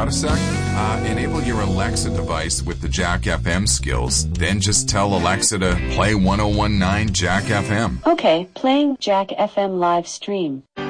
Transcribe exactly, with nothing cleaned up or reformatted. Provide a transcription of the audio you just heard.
got a sec? Uh, enable your Alexa device with the Jack F M skills. Then just tell Alexa to play one oh one point nine Jack F M. Okay, playing Jack F M live stream.